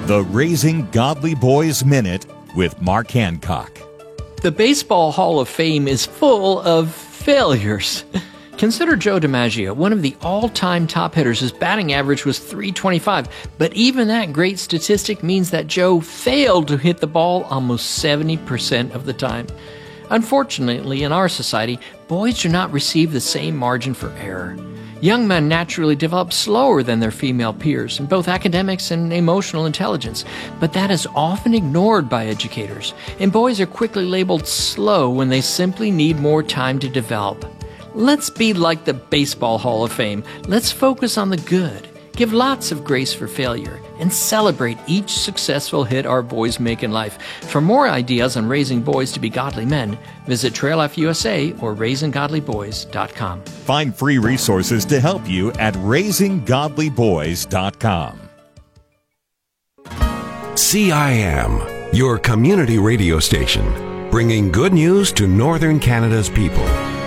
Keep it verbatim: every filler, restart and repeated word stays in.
The Raising Godly Boys Minute with Mark Hancock. The Baseball Hall of Fame is full of failures. Consider Joe DiMaggio, one of the all-time top hitters. His batting average was three twenty-five, but even that great statistic means that Joe failed to hit the ball almost seventy percent of the time. Unfortunately, in our society, boys do not receive the same margin for error. Young men naturally develop slower than their female peers in both academics and emotional intelligence, but that is often ignored by educators, and boys are quickly labeled slow when they simply need more time to develop. Let's be like the Baseball Hall of Fame. Let's focus on the good, give lots of grace for failure, and celebrate each successful hit our boys make in life. For more ideas on raising boys to be godly men, visit Trail F U S A or raising godly boys dot com. Find free resources to help you at raising godly boys dot com. C I M, your community radio station, bringing good news to Northern Canada's people.